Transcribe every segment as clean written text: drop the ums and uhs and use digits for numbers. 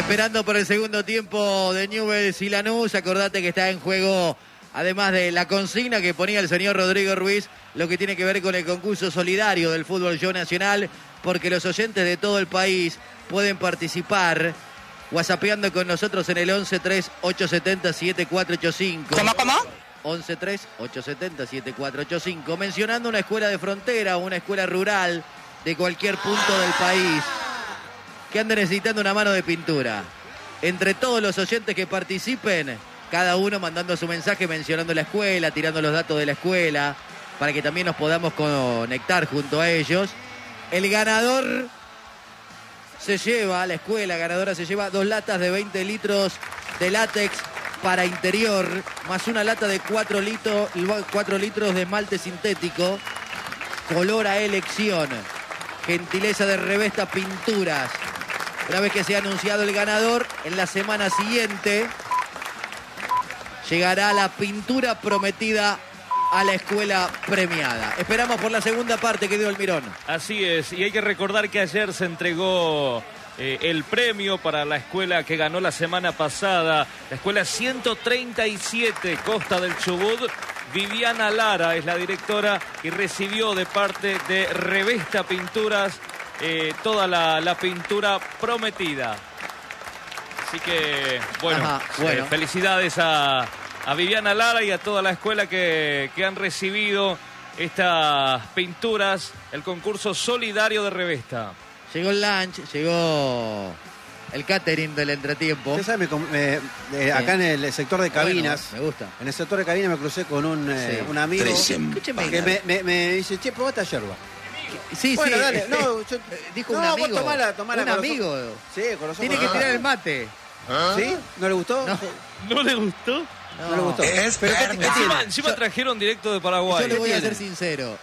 Esperando por el segundo tiempo de Newell's y Lanús. Acordate que está en juego, además de la consigna que ponía el señor Rodrigo Ruiz, lo que tiene que ver con el concurso solidario del fútbol show nacional, porque los oyentes de todo el país pueden participar whatsappeando con nosotros en el 11-3-870-7485. ¿Cómo? 11-3-870-7485, mencionando una escuela de frontera o una escuela rural de cualquier punto del país que ande necesitando una mano de pintura. Entre todos los oyentes que participen, cada uno mandando su mensaje mencionando la escuela, tirando los datos de la escuela, para que también nos podamos conectar junto a ellos. El ganador se lleva, la escuela ganadora se lleva 2 latas de 20 litros de látex para interior, más una lata de 4 litros de esmalte sintético, color a elección, gentileza de Revesta Pinturas. Una vez que se ha anunciado el ganador, en la semana siguiente llegará la pintura prometida a la escuela premiada. Esperamos por la segunda parte que dio el Mirón. Así es, y hay que recordar que ayer se entregó el premio para la escuela que ganó la semana pasada, la escuela 137 Costa del Chubut. Viviana Lara es la directora y recibió de parte de Revesta Pinturas toda la pintura prometida. Así que, bueno. Felicidades a Viviana Lara y a toda la escuela que han recibido estas pinturas, el concurso solidario de Revesta. Llegó el lunch, llegó el catering del entretiempo. Usted sabe, acá en el sector de cabinas, bueno, me gusta. En el sector de cabinas me crucé con un amigo que me dice, che, probá esta yerba. Sí, bueno, sí. Dale. No, dijo un amigo. Tomala un amigo. Sí, con los ojos. Tiene que tirar el mate. ¿Sí? ¿No le gustó? ¿No le gustó? No le gustó. Pero encima trajeron directo de Paraguay. Yo le voy a ser sincero.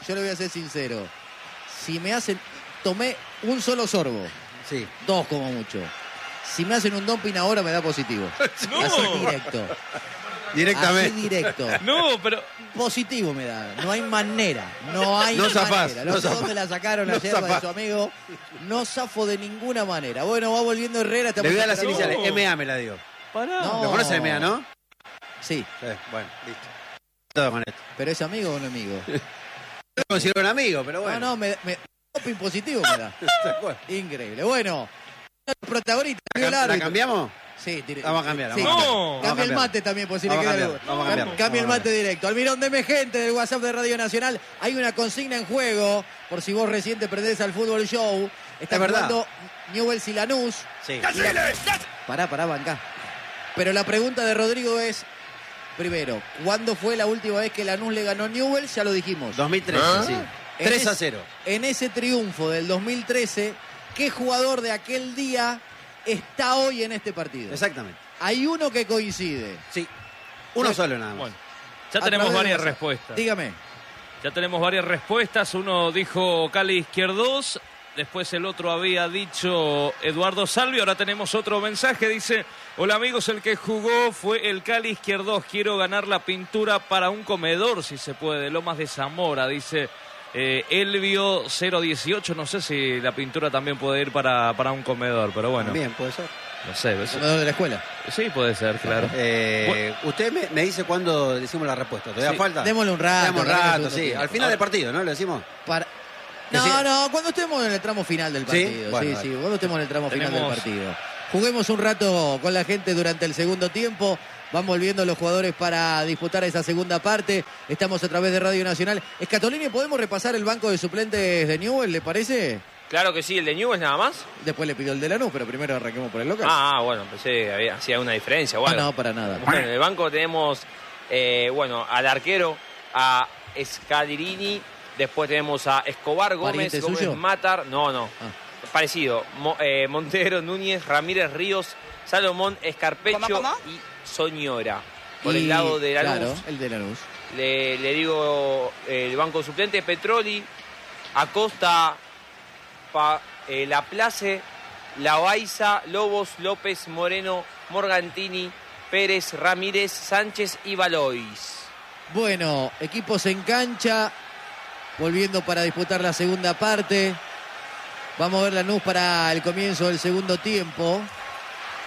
Si me hacen... Tomé un solo sorbo. Sí. 2 como mucho. Si me hacen un dumping ahora me da positivo. No. Así directo. Directamente. Así directo. No, pero... Positivo me da. No hay manera. No hay manera. No sé dónde la sacaron la yerba de su amigo. No zafo de ninguna manera. Bueno, va volviendo Herrera. Le voy a dar las iniciales. MA me la dio. Pará. No. ¿Lo conoce MA, no? Sí. Bueno, listo. Todo con esto. ¿Pero es amigo o no amigo? Yo lo considero un amigo, pero bueno. No, doping positivo me da. Increíble. Bueno, el protagonista. ¿La cambiamos? Sí, vamos a cambiar. Sí, cambia el mate también, por si le queda algo. Cambia el mate directo. Almirón, deme gente del WhatsApp de Radio Nacional. Hay una consigna en juego, por si vos recién te perdés al fútbol show. Está jugando Newell's y Lanús. Sí. Pará, bancá. Pero la pregunta de Rodrigo es, primero, ¿cuándo fue la última vez que Lanús le ganó a Newell's? Ya lo dijimos. 2013, sí. 3-0. En ese triunfo del 2013, ¿qué jugador de aquel día está hoy en este partido? Exactamente. Hay uno que coincide. Sí. Uno solo nada más. Bueno, ya tenemos varias respuestas. Dígame. Ya tenemos varias respuestas. Uno dijo Cali Izquierdos. Después el otro había dicho Eduardo Salvi. Ahora tenemos otro mensaje. Dice: hola amigos, el que jugó fue el Cali Izquierdos. Quiero ganar la pintura para un comedor, si se puede. Lomas de Zamora, dice Elvio 018. No sé si la pintura también puede ir para un comedor, pero bueno. Bien, puede ser. No sé. ¿Comedor de la escuela? Sí, puede ser, claro. Bueno. Usted me dice cuándo decimos la respuesta. ¿Todavía falta? Démosle un rato. Sí. Al final del partido, ¿no? Le decimos. No, cuando estemos en el tramo final del partido. ¿Sí? Bueno, sí, cuando estemos en el tramo final del partido. Juguemos un rato con la gente durante el segundo tiempo. Van volviendo los jugadores para disputar esa segunda parte. Estamos a través de Radio Nacional. Escatolini, ¿podemos repasar el banco de suplentes de Newell's, le parece? Claro que sí, el de Newell's nada más. Después le pidió el de Lanús, pero primero arranquemos por el local. Bueno, pensé que hacía una diferencia. Bueno. No, para nada. Bueno, en el banco tenemos, al arquero, a Scadirini. Después tenemos a Escobar, Gómez Matar. No. Parecido. Montero, Núñez, Ramírez, Ríos, Salomón, Escarpecho y Soñora. Por el lado de Lanús. Claro, el de Lanús. Le digo el banco suplente: Petroli, Acosta, Laplace, Lavaiza, Lobos, López, Moreno, Morgantini, Pérez, Ramírez, Sánchez y Valois. Bueno, equipos en cancha, volviendo para disputar la segunda parte. Vamos a ver Lanús para el comienzo del segundo tiempo.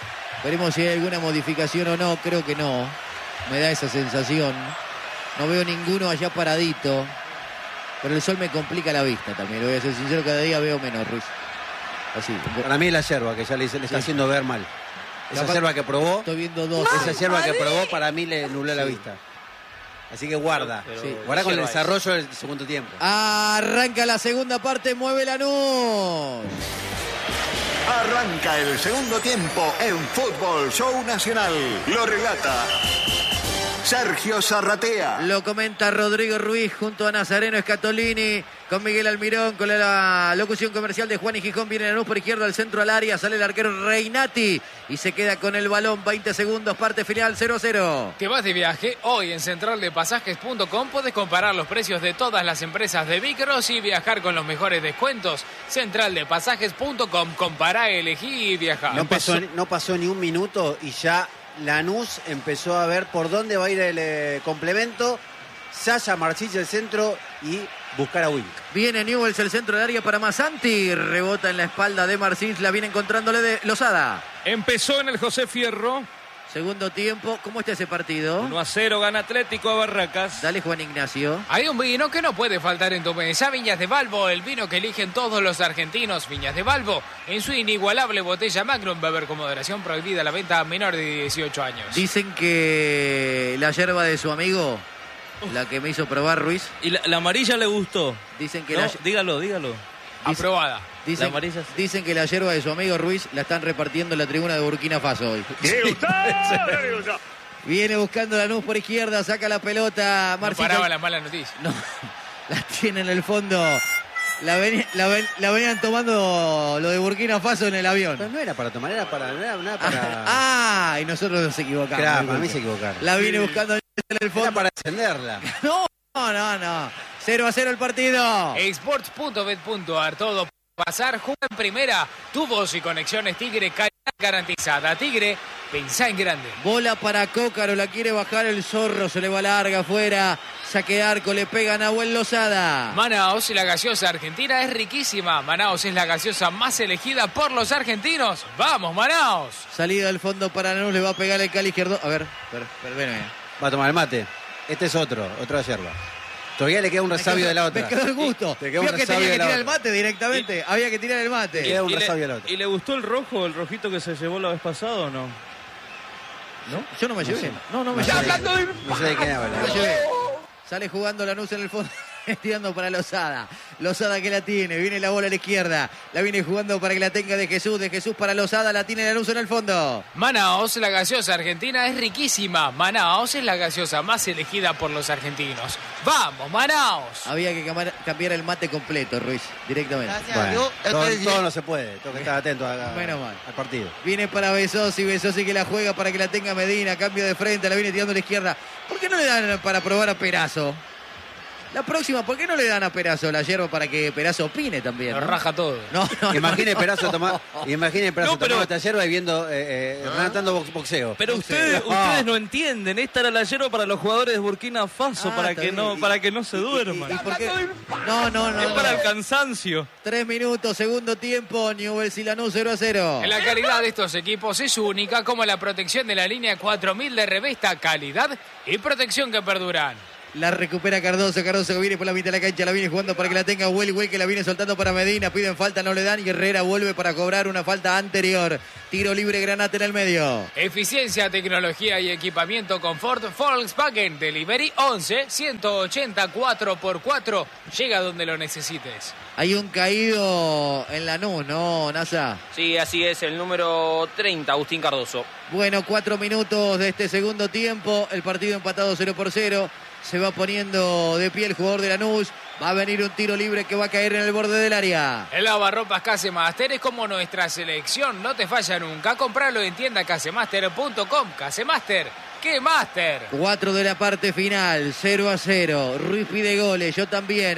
Veremos si hay alguna modificación o no. Creo que no. Me da esa sensación. No veo ninguno allá paradito. Pero el sol me complica la vista también. Lo voy a ser sincero, cada día veo menos, Ruiz. Así. Para mí la yerba, que ya le está haciendo ver mal. Esa yerba que probó. Estoy viendo dos. Esa yerba que probó para mí le nubló la vista. Así que guarda. Guarda con el desarrollo del segundo tiempo. Arranca la segunda parte, mueve Lanús. Arranca el segundo tiempo en Fútbol Show Nacional. Lo relata Sergio Zarratea. Lo comenta Rodrigo Ruiz junto a Nazareno Scatolini, con Miguel Almirón, con la locución comercial de Juan y Gijón. Viene Lanús por izquierda, al centro al área, sale el arquero Reinati y se queda con el balón. 20 segundos, parte final, 0-0. ¿Te vas de viaje? Hoy en centraldepasajes.com puedes comparar los precios de todas las empresas de micros y viajar con los mejores descuentos. Centraldepasajes.com, compará, elegí y viaja. No pasó ni un minuto y ya Lanús empezó a ver por dónde va a ir el complemento. Sasha Marchich el centro y buscar a Wink. Viene Newells el centro del área para Masanti. Rebota en la espalda de Marchich. La viene encontrándole de Lozada. Empezó en el José Fierro. Segundo tiempo. ¿Cómo está ese partido? 1-0 gana Atlético a Barracas. Dale, Juan Ignacio. Hay un vino que no puede faltar en tu mesa. Viñas de Balbo, el vino que eligen todos los argentinos. Viñas de Balbo, en su inigualable botella Magnum. Beber con moderación, prohibida la venta a menor de 18 años. Dicen que la yerba de su amigo, la que me hizo probar Ruiz. ¿Y la amarilla le gustó? Dicen que no, dígalo. Aprobada. Dicen que la yerba de su amigo Ruiz la están repartiendo en la tribuna de Burkina Faso hoy. Viene buscando Lanús por izquierda, saca la pelota. No paraba la mala noticia. No, la tiene en el fondo. La venían tomando lo de Burkina Faso en el avión. Pero no era para tomar, era para... y nosotros nos equivocamos. Claro, para mí se equivocaron. La viene buscando en el fondo. Era para encenderla. No. 0-0 el partido. Sports.bet.ar, todo pasar, juega en primera. Tu voz y conexiones Tigre, calidad garantizada. Tigre, pensá en grande. Bola para Cócaro, la quiere bajar el Zorro, se le va larga afuera. Saque de arco, le pega a Nahuel Lozada. Manaos, la gaseosa argentina es riquísima. Manaos es la gaseosa más elegida por los argentinos. ¡Vamos, Manaos! Salida del fondo para Lanús, le va a pegar el Cali izquierdo. A ver, ven. Va a tomar el mate. Este es otra yerba. Todavía le queda un resabio de la otra. Me quedó el gusto. Te queda un que tenía resabio que de la tirar el otra. mate directamente. Había que tirar el mate. Queda un resabio de la otra. ¿Y le gustó el rojito que se llevó la vez pasada o no? ¿No? Yo no me llevé. No me llevé. llevé. No sé de qué habla. No me llevé. Sale jugando Lanús en el fondo. Tirando para Lozada. Lozada que la tiene. Viene la bola a la izquierda. La viene jugando para que la tenga de Jesús. De Jesús para Lozada. La tiene Lanús en el fondo. Manaos, la gaseosa argentina es riquísima. Manaos es la gaseosa más elegida por los argentinos. ¡Vamos, Manaos! Había que cambiar el mate completo, Ruiz. Directamente. Bueno, todo no se puede. Tengo que estar atento al partido. Viene para Besosi. Besosi que la juega para que la tenga Medina. Cambio de frente. La viene tirando a la izquierda. ¿Por qué no le dan para probar a Perazo? La próxima, ¿por qué no le dan a Perazo la yerba para que Perazo opine también? Lo raja todo. No. Imagine Perazo tomando esta yerba y viendo, relatando boxeo. Pero ustedes no entienden. Esta era la yerba para los jugadores de Burkina Faso, para que no se duerman. ¿Y por qué? No. Es para el cansancio. 3 minutos, segundo tiempo. Newell's y Lanús 0-0. La calidad de estos equipos es única, como la protección de la línea 4000 de Revesta. Calidad y protección que perduran. La recupera Cardoso que viene por la mitad de la cancha, la viene jugando para que la tenga Huel que la viene soltando para Medina, piden falta, no le dan y Herrera vuelve para cobrar una falta anterior. Tiro libre, Granate en el medio. Eficiencia, tecnología y equipamiento confort Volkswagen Delivery 11 180 4x4. Llega donde lo necesites. Hay un caído en Lanús, ¿no, Nasa? Sí, así es, el número 30, Agustín Cardoso. Bueno, 4 minutos de este segundo tiempo, el partido empatado 0-0. Se va poniendo de pie el jugador de Lanús. Va a venir un tiro libre que va a caer en el borde del área. El lavarropas Casemaster es como nuestra selección. No te falla nunca. Compralo en tienda casemaster.com. Casemaster, ¡qué máster! 4 de la parte final, 0-0. Ruiz pide goles, yo también.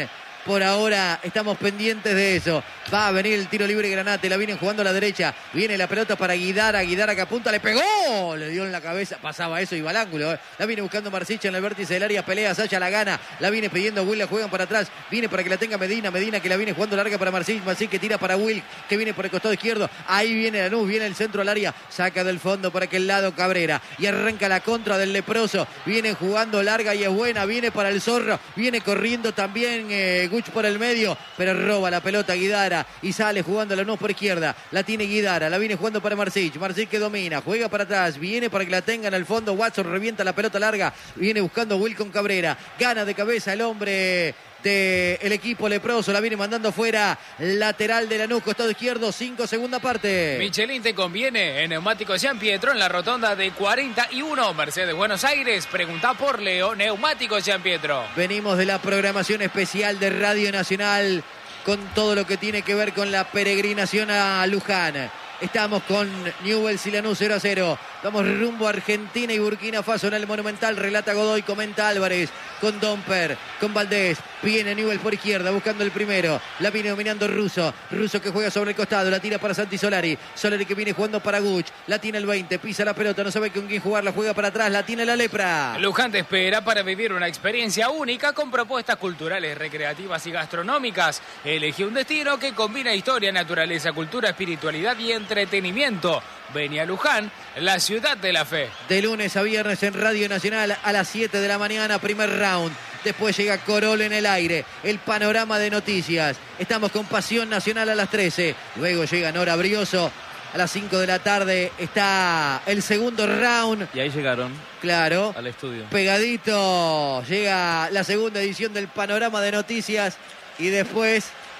Por ahora estamos pendientes de eso. Va a venir el tiro libre Granate, la vienen jugando a la derecha. Viene la pelota para Guidara que apunta, le pegó, le dio en la cabeza. Pasaba eso, iba al ángulo. La viene buscando Marsic en el vértice del área, pelea, Saya la gana. La viene pidiendo Will, la juegan para atrás. Viene para que la tenga Medina que la viene jugando larga para Marsic que tira para Will, que viene por el costado izquierdo. Ahí viene Lanús, viene el centro al área. Saca del fondo por aquel lado Cabrera. Y arranca la contra del leproso. Viene jugando larga y es buena. Viene para el Zorro. Viene corriendo también Guch por el medio, pero roba la pelota Guidara y sale jugando Lanús por izquierda. La tiene Guidara, la viene jugando para Marsic que domina, juega para atrás, viene para que la tenga en el fondo. Watson revienta la pelota larga, viene buscando Will con Cabrera, gana de cabeza el hombre del equipo leproso, la viene mandando fuera, lateral de Lanús, costado izquierdo, 5, segunda parte. Michelin te conviene en Neumáticos Gian Pietro en la rotonda de 41, Mercedes Buenos Aires. Pregunta por Leo, Neumáticos Gian Pietro. Venimos de la programación especial de Radio Nacional con todo lo que tiene que ver con la peregrinación a Luján. Estamos con Newell's y Lanús 0-0. Vamos rumbo a Argentina y Burkina Faso en el Monumental. Relata Godoy, comenta Álvarez. Con Domper, con Valdés. Viene Newell's por izquierda buscando el primero. La viene dominando Russo. Russo que juega sobre el costado. La tira para Santi Solari. Solari que viene jugando para Guch. La tiene el 20. Pisa la pelota. No sabe con quién jugar. La juega para atrás. La tiene la Lepra. Luján te espera para vivir una experiencia única con propuestas culturales, recreativas y gastronómicas. Elegí un destino que combina historia, naturaleza, cultura, espiritualidad y entretenimiento. Vení a Luján, la ciudad de la fe. De lunes a viernes en Radio Nacional a las 7 de la mañana, primer round. Después llega Corol en el aire, el panorama de noticias. Estamos con Pasión Nacional a las 13. Luego llega Nora Brioso. A las 5 de la tarde está el segundo round. Y ahí llegaron. Claro. Al estudio. Pegadito. Llega la segunda edición del panorama de noticias. Y después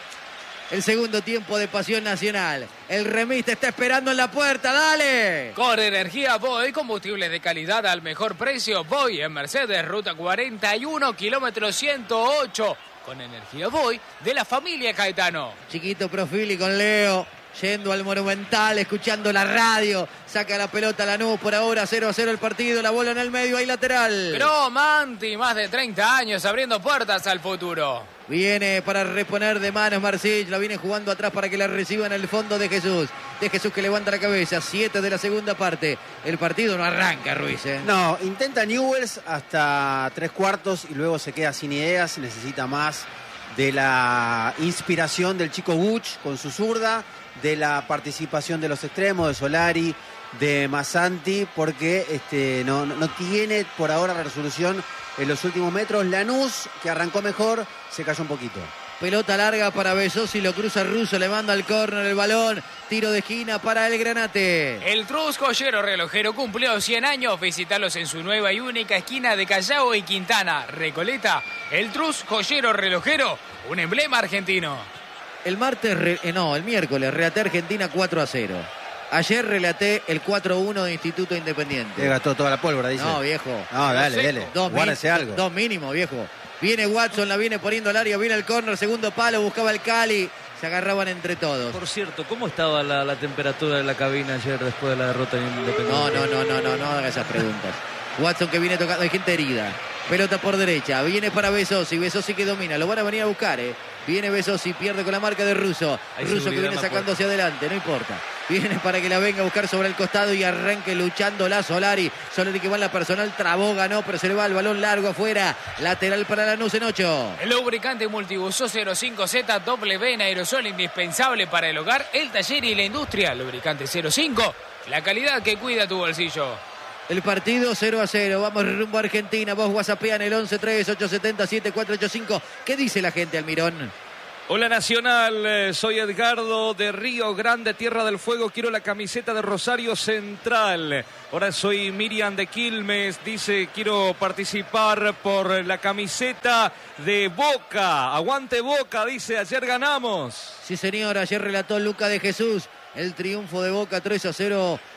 el segundo tiempo de Pasión Nacional. El remis te está esperando en la puerta, dale. Con energía Boy, combustible de calidad al mejor precio. Boy en Mercedes, ruta 41, kilómetro 108. Con energía Boy de la familia Caetano. Chiquito Profili con Leo. Yendo al Monumental, escuchando la radio. Saca la pelota Lanús, por ahora 0-0 el partido. La bola en el medio, ahí lateral. Cromanti, más de 30 años abriendo puertas al futuro. Viene para reponer de manos Marsic. La viene jugando atrás para que la reciba en el fondo de Jesús. De Jesús que levanta la cabeza. 7 de la segunda parte. El partido no arranca, Ruiz. No, intenta Newell's hasta 3/4 y luego se queda sin ideas. Necesita más de la inspiración del chico Guch con su zurda, de la participación de los extremos, de Solari, de Massanti, porque no tiene por ahora la resolución en los últimos metros. Lanús, que arrancó mejor, se cayó un poquito. Pelota larga para Besosi, lo cruza Russo, le manda al córner el balón. Tiro de esquina para el Granate. El Trus Joyero Relojero cumplió 100 años. Visítalos en su nueva y única esquina de Callao y Quintana. Recoleta, el Trus Joyero Relojero, un emblema argentino. El miércoles relaté Argentina 4-0. Ayer relaté el 4-1 de Instituto Independiente. Le gastó toda la pólvora, dice. No, viejo. No, dale. Guárdese algo. 2 mínimo, viejo. Viene Watson, la viene poniendo al área, viene el córner, segundo palo, buscaba el Cali. Se agarraban entre todos. Por cierto, ¿cómo estaba la temperatura de la cabina ayer después de la derrota en Independiente? No haga esas preguntas. Watson que viene tocando, hay gente herida. Pelota por derecha, viene para Besosi que domina, lo van a venir a buscar, Viene Besosi, pierde con la marca de Russo. Russo que viene sacando hacia adelante, no importa. Viene para que la venga a buscar sobre el costado y arranque luchando la Solari. Solari que va en la personal, trabó, ganó, pero se le va el balón largo afuera. Lateral para Lanús en 8. El lubricante multibuso 05ZW en aerosol, indispensable para el hogar, el taller y la industria. Lubricante 05, la calidad que cuida tu bolsillo. El partido 0-0. Vamos rumbo a Argentina. Vos whatsappean el 11-3-870-7485. ¿Qué dice la gente, Almirón? Hola Nacional, soy Edgardo de Río Grande, Tierra del Fuego. Quiero la camiseta de Rosario Central. Ahora soy Miriam de Quilmes. Dice, quiero participar por la camiseta de Boca. Aguante Boca, dice, ayer ganamos. Sí, señor. Ayer relató Luca de Jesús el triunfo de Boca 3-0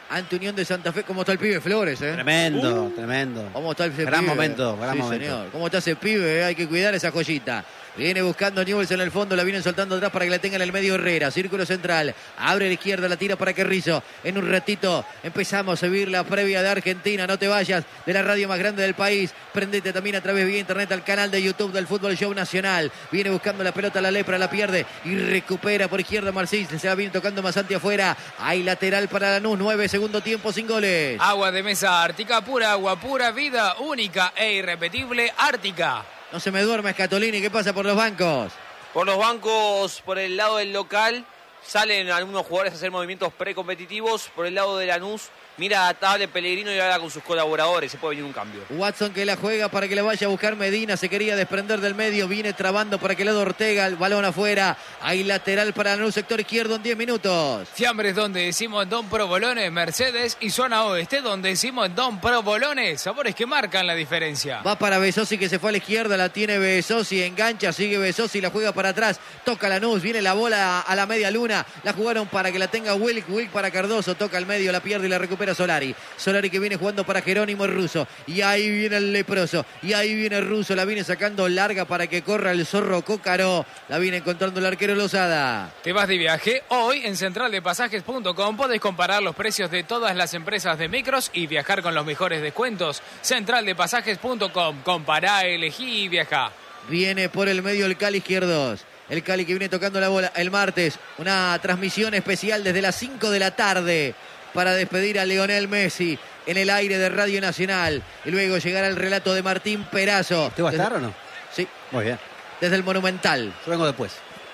ante Unión de Santa Fe. ¿Cómo está el pibe Flores, Tremendo. ¿Cómo está ese Gran pibe? momento. Señor. ¿Cómo está ese pibe? Hay que cuidar esa joyita. Viene buscando Newell's en el fondo, la vienen soltando atrás para que la tenga en el medio Herrera. Círculo central, abre a la izquierda, la tira para Carrizo. En un ratito empezamos a vivir la previa de Argentina. No te vayas de la radio más grande del país. Prendete también a través de internet al canal de YouTube del Fútbol Show Nacional. Viene buscando la pelota, la Lepra, la pierde y recupera por izquierda Marcis. Se la viene tocando Masanti afuera. Hay lateral para Lanús, 9 segundo tiempo sin goles. Agua de mesa Ártica, pura agua, pura vida, única e irrepetible Ártica. No se me duerme Scatolini, ¿qué pasa por los bancos? Por los bancos, por el lado del local, salen algunos jugadores a hacer movimientos precompetitivos. Por el lado de Lanús, mira a Table Pellegrino y habla con sus colaboradores. Se puede venir un cambio. Watson que la juega para que la vaya a buscar Medina. Se quería desprender del medio. Viene trabando para que le dé Ortega. El balón afuera. Hay lateral para Lanús, sector izquierdo en 10 minutos. Fiambres donde decimos Don Provolones, Mercedes y zona oeste donde decimos Don Provolones. Sabores que marcan la diferencia. Va para Besosi que se fue a la izquierda. La tiene Besosi. Engancha. Sigue Besosi. La juega para atrás. Toca Lanús. Viene la bola a la media luna. La jugaron para que la tenga Wilk. Wilk para Cardoso. Toca al medio. La pierde y la recupera Solari que viene jugando para Jerónimo Russo, y ahí viene el leproso, y ahí viene Russo, la viene sacando larga para que corra el zorro Cócaro, la viene encontrando el arquero Lozada. ¿Te vas de viaje? Hoy en centraldepasajes.com podés comparar los precios de todas las empresas de micros y viajar con los mejores descuentos. Centraldepasajes.com, compará, elegí y viajá. Viene por el medio el Cali izquierdos. El Cali que viene tocando la bola el martes, una transmisión especial desde las 5 de la tarde para despedir a Lionel Messi en el aire de Radio Nacional. Y luego llegará el relato de Martín Perazo. ¿Usted va a estar o no? Sí. Muy bien. Desde el Monumental. Yo vengo después.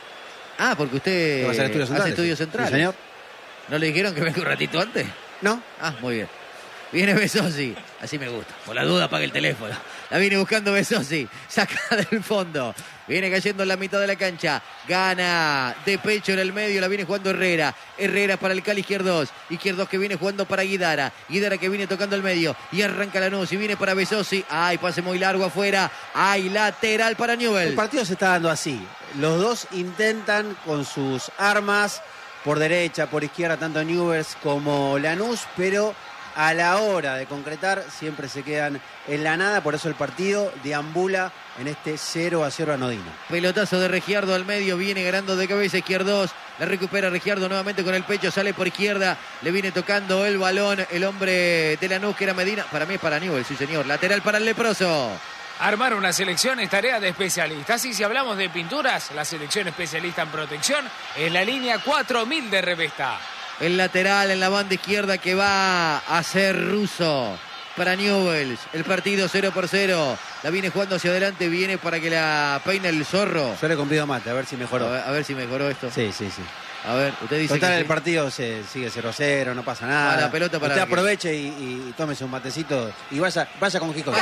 Ah, porque usted va a hacer estudios centrales. Hace estudios centrales. Sí, señor. ¿No le dijeron que venga un ratito antes? No. Ah, muy bien. Viene Besosi. Así me gusta. Por la duda apague el teléfono. La viene buscando Besosi. Saca del fondo. Viene cayendo en la mitad de la cancha. Gana de pecho en el medio. La viene jugando Herrera. Herrera para el Cali Izquierdos. Izquierdos que viene jugando para Guidara. Guidara que viene tocando el medio. Y arranca Lanús. Y viene para Besosi. Ay, pase muy largo afuera. Ay, lateral para Newell's. El partido se está dando así. Los dos intentan con sus armas. Por derecha, por izquierda, tanto Newell's como Lanús. Pero a la hora de concretar siempre se quedan en la nada, por eso el partido deambula en este 0-0 anodino. Pelotazo de Regiardo al medio, viene ganando de cabeza Izquierdos, la recupera Regiardo nuevamente con el pecho, sale por izquierda, le viene tocando el balón el hombre de Lanús que era Medina, para mí es para Newell's, sí señor, lateral para el leproso. Armar una selección es tarea de especialistas y si hablamos de pinturas, la selección especialista en protección es la línea 4000 de Revesta. El lateral en la banda izquierda que va a ser Russo para Newell's. El partido 0-0. La viene jugando hacia adelante, viene para que la peine el zorro. Yo le convido mate, a ver si mejoró. A ver si mejoró esto. Sí. A ver, usted dice total, que el sí. Partido se sigue 0-0, no pasa nada. La pelota para usted aproveche y tómese un matecito y vaya con Gijón.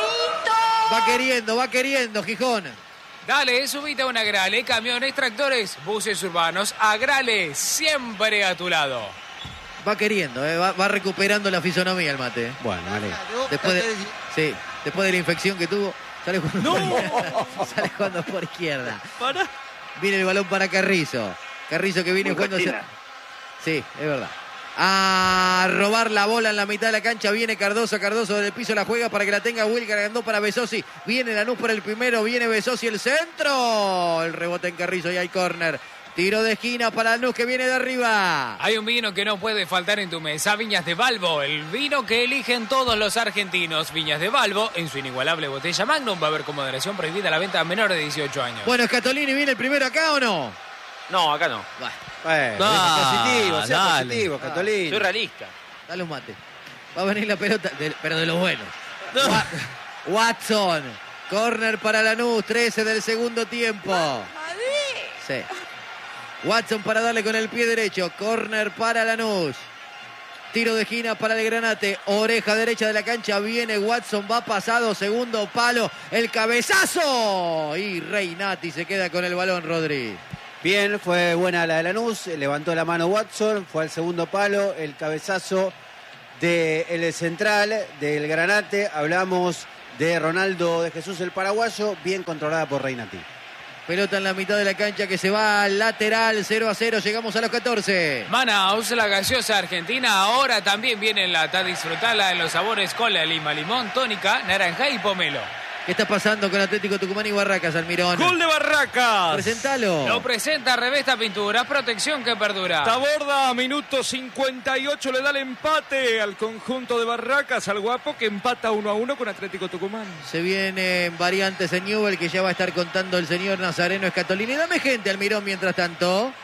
Va queriendo, Gijón. Dale, subite a una Agrale, camiones, tractores, buses urbanos. Agrale, siempre a tu lado. Va queriendo, va recuperando la fisonomía el mate. Bueno, vale. Después de la infección que tuvo, sale jugando por izquierda. Viene el balón para Carrizo. Carrizo que viene jugando hacia... Sí, es verdad. A robar la bola en la mitad de la cancha. Viene Cardoso del piso la juega para que la tenga Will, cargando para Besosi. Viene Lanús por el primero, viene Besosi, el centro. El rebote en Carrizo y hay córner. Tiro de esquina para Lanús que viene de arriba. Hay un vino que no puede faltar en tu mesa, Viñas de Balbo, el vino que eligen todos los argentinos. Viñas de Balbo, en su inigualable botella Magnum, va a haber con moderación prohibida la venta a menores de 18 años. Bueno, Scatolini, ¿viene el primero acá o no? No, acá no. Bueno, sea positivo, Catolini. Soy realista. Dale un mate. Va a venir la pelota, pero de los buenos. Watson. Corner para Lanús, 13 del segundo tiempo. Sí. Watson para darle con el pie derecho. Corner para Lanús. Tiro de esquina para el Granate. Oreja derecha de la cancha. Viene Watson. Va pasado. Segundo palo. El cabezazo. Y Reinati se queda con el balón, Rodri. Bien, fue buena la de Lanús. Levantó la mano Watson. Fue al segundo palo. El cabezazo del central del Granate. Hablamos de Ronaldo de Jesús, el paraguayo. Bien controlada por Reinati. Pelota en la mitad de la cancha que se va al lateral, 0-0, llegamos a los 14. Manaus, la gaseosa argentina, ahora también viene en lata. Disfrutala en los sabores cola, lima, limón, tónica, naranja y pomelo. ¿Qué está pasando con Atlético Tucumán y Barracas, Almirón? ¡Gol de Barracas! Presentalo. Lo presenta Revesta Pintura, protección que perdura. Taborda, minuto 58, le da el empate al conjunto de Barracas, al Guapo, que empata 1-1 con Atlético Tucumán. Se vienen variantes en Newell que ya va a estar contando el señor Nazareno Escatolini. Dame gente, Almirón, mientras tanto.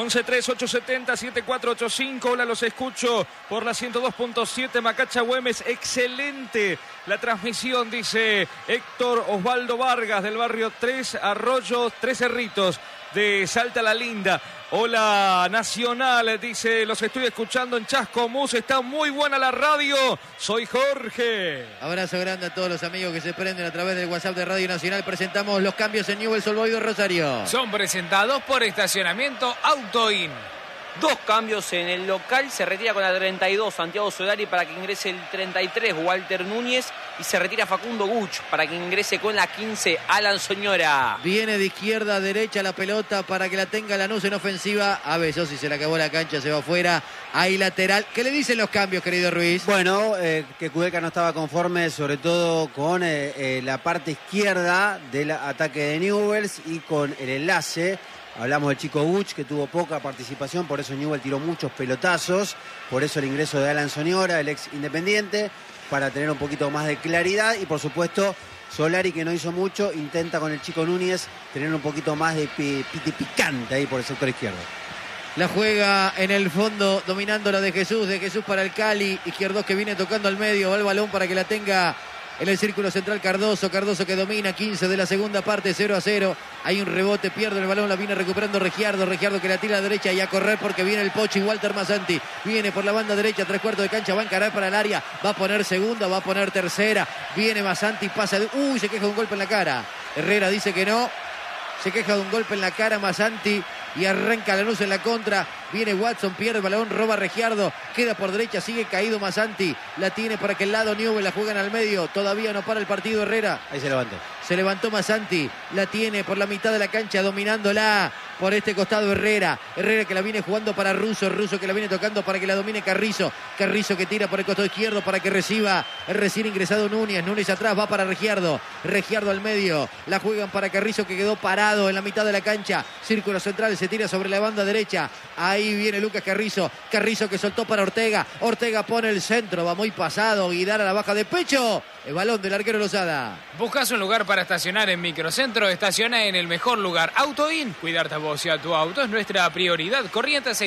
11-3-870-7485. Hola, los escucho por la 102.7 Macacha Güemes. Excelente la transmisión, dice Héctor Osvaldo Vargas del barrio 3 Arroyos, 3 Cerritos de Salta la Linda. Hola Nacional, dice, los estoy escuchando en Chascomús, está muy buena la radio, soy Jorge. Abrazo grande a todos los amigos que se prenden a través del WhatsApp de Radio Nacional. Presentamos los cambios en Newell's Old Boys de Rosario. Son presentados por Estacionamiento Autoin. 2 cambios en el local, se retira con la 32 Santiago Solari para que ingrese el 33 Walter Núñez y se retira Facundo Guch para que ingrese con la 15 Alan Soñora. Viene de izquierda a derecha la pelota para que la tenga Lanús en ofensiva. A Besos, si se le acabó la cancha, se va afuera. Ahí lateral. ¿Qué le dicen los cambios, querido Ruiz? Bueno, que Kudelka no estaba conforme, sobre todo con la parte izquierda del ataque de Newell's y con el enlace. Hablamos del chico Guch, que tuvo poca participación, por eso Newell tiró muchos pelotazos, por eso el ingreso de Alan Soñora, el ex Independiente, para tener un poquito más de claridad, y por supuesto Solari, que no hizo mucho, intenta con el chico Núñez tener un poquito más de picante ahí por el sector izquierdo. La juega en el fondo, dominando la de Jesús para el Cali, Izquierdos que viene tocando al medio, va el balón para que la tenga en el círculo central Cardoso que domina, 15 de la segunda parte, 0-0. Hay un rebote, pierde el balón, la viene recuperando Regiardo que la tira a la derecha y a correr porque viene el Pochi Walter Masanti. Viene por la banda derecha, 3/4 de cancha, va a encarar para el área, va a poner segunda, va a poner tercera. Viene Masanti, pasa de... se queja de un golpe en la cara. Herrera dice que no. Se queja de un golpe en la cara Masanti y arranca Lanús en la contra. Viene Watson, pierde el balón, roba Regiardo, queda por derecha, sigue caído Masanti. La tiene para que el lado Newell, la juegan al medio. Todavía no para el partido Herrera. Ahí se levantó. Se levantó Masanti, la tiene por la mitad de la cancha, dominándola por este costado Herrera. Herrera que la viene jugando para Russo que la viene tocando para que la domine Carrizo. Carrizo que tira por el costado izquierdo para que reciba el recién ingresado Núñez. Núñez atrás, va para Regiardo. Regiardo al medio, la juegan para Carrizo que quedó parado en la mitad de la cancha. Círculo central, se tira sobre la banda derecha. Ahí viene Lucas Carrizo. Carrizo que soltó para Ortega. Ortega pone el centro, va muy pasado. Guidar a la baja de pecho. El balón del arquero Lozada. ¿Buscas un lugar para estacionar en Microcentro? Estaciona en el mejor lugar. Autoin. Cuidarte a vos y a tu auto es nuestra prioridad. Corrientes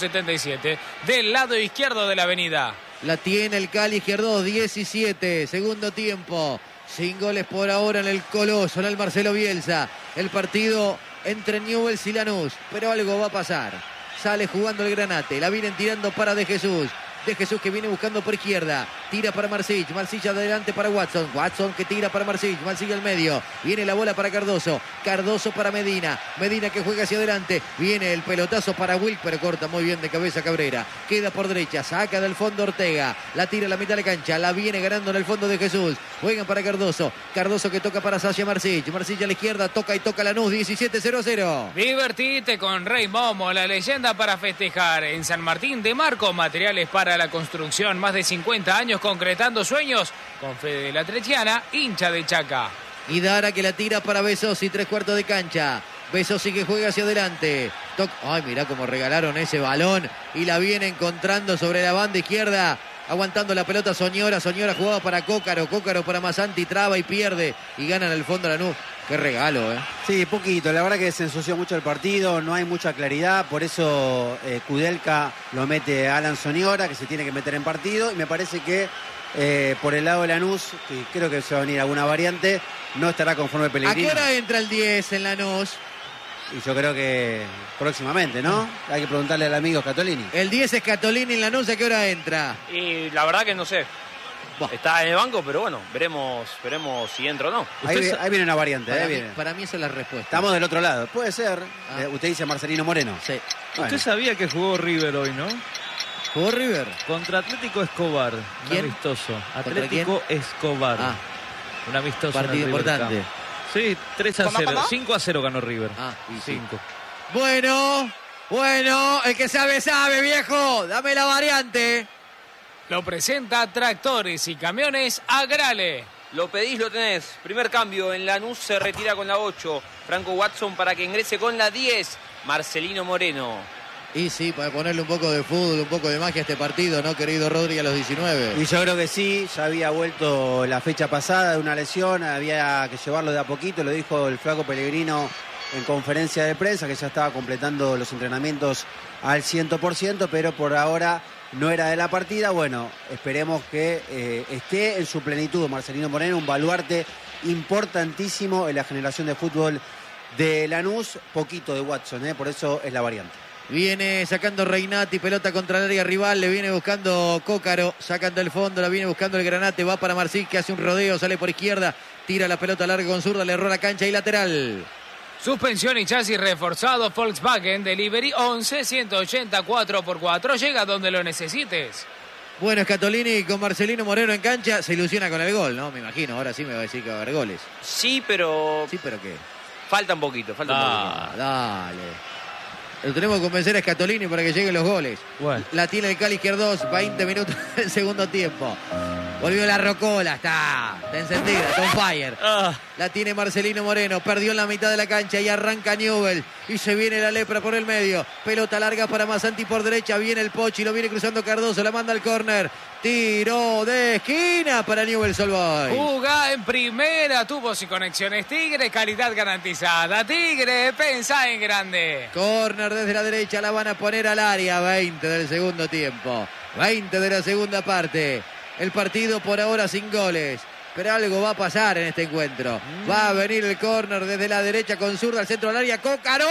677, del lado izquierdo de la avenida. La tiene el Cali, Izquierdo, 17, segundo tiempo. Sin goles por ahora en el Coloso, en el Marcelo Bielsa. El partido entre Newell's y Lanús, pero algo va a pasar. Sale jugando el Granate, la vienen tirando para De Jesús. De Jesús que viene buscando por izquierda, tira para Marcich, Marcich adelante para Watson que tira para Marcich al medio, viene la bola para Cardoso para Medina que juega hacia adelante, viene el pelotazo para Wilk, pero corta muy bien de cabeza Cabrera, queda por derecha, saca del fondo Ortega, la tira a la mitad de la cancha, la viene ganando en el fondo De Jesús, juegan para Cardoso que toca para Sasha Marcich a la izquierda, toca Lanús, 17-0-0. Divertite con Rey Momo, la leyenda para festejar en San Martín de Marco, materiales para la construcción, más de 50 años concretando sueños con Fede la Trechiana, hincha de Chaca. Y Dara que la tira para Besosi, 3/4 de cancha. Besosi que juega hacia adelante. Ay, mirá cómo regalaron ese balón y la viene encontrando sobre la banda izquierda. Aguantando la pelota Soñora jugaba para Cócaro para Masanti, traba y pierde y gana en el fondo Lanús. Qué regalo, Sí, poquito, la verdad que se ensució mucho el partido, no hay mucha claridad, por eso Kudelka lo mete a Alan Soñora, que se tiene que meter en partido, y me parece que por el lado de Lanús, que creo que se va a venir alguna variante, no estará conforme Pellegrini. ¿A qué hora entra el 10 en Lanús? Y yo creo que próximamente, ¿no? Hay que preguntarle al amigo Scatolini. El 10 es Scatolini en Lanús, ¿a qué hora entra? Y la verdad que no sé. Está en el banco, pero bueno, veremos si entra o no. Ahí viene una variante. Para mí esa es la respuesta. Estamos del otro lado. Puede ser. Usted dice Marcelino Moreno. Sí. Usted sabía que jugó River hoy, ¿no? ¿Jugó River? Contra Atlético Escobar. ¿Quién? Un amistoso. Atlético Escobar. Un amistoso. Partido importante. Sí, 3-0. ¿Cómo? 5-0 ganó River. Ah, y 5. Bueno, el que sabe, sabe, viejo. Dame la variante. Lo presenta Tractores y Camiones Agrale. Lo pedís, lo tenés. Primer cambio, en Lanús se retira con la 8. Franco Watson para que ingrese con la 10. Marcelino Moreno. Y sí, para ponerle un poco de fútbol, un poco de magia a este partido, ¿no, querido Rodri, a los 19? Y yo creo que sí, ya había vuelto la fecha pasada de una lesión, había que llevarlo de a poquito, lo dijo el flaco Pellegrino en conferencia de prensa, que ya estaba completando los entrenamientos al 100%, pero por ahora no era de la partida. Bueno, esperemos que esté en su plenitud Marcelino Moreno, un baluarte importantísimo en la generación de fútbol de Lanús, poquito de Watson, por eso es la variante. Viene sacando Reinati, pelota contra el área rival, le viene buscando Cócaro, sacando el fondo, la viene buscando el Granate, va para Marcín, que hace un rodeo, sale por izquierda, tira la pelota larga con zurda, le erró la cancha y lateral. Suspensión y chasis reforzado Volkswagen Delivery 11 184 por 4. Llega donde lo necesites. Bueno, Scatolini con Marcelino Moreno en cancha, se ilusiona con el gol, ¿no? Me imagino, ahora sí me va a decir que va a haber goles. Sí, pero... Sí, pero ¿qué? Falta un poquito, falta un poquito. Dale. Lo tenemos que convencer a Scatolini para que lleguen los goles. Bueno. La tiene el Cali Izquierdos, 20 minutos del segundo tiempo. Volvió la Rocola, está encendida, está on fire. La tiene Marcelino Moreno, perdió en la mitad de la cancha y arranca Newell. Y se viene la lepra por el medio. Pelota larga para Masanti por derecha, viene el Pochi, lo viene cruzando Cardoso, la manda al córner. Tiro de esquina para Newell's Old Boys. Juga en primera, tubos y conexiones Tigre, calidad garantizada. Tigre, pensá en grande. Córner desde la derecha, la van a poner al área. 20 del segundo tiempo, 20 de la segunda parte. El partido por ahora sin goles, pero algo va a pasar en este encuentro. Va a venir el córner desde la derecha con zurda al centro del área. Cócaro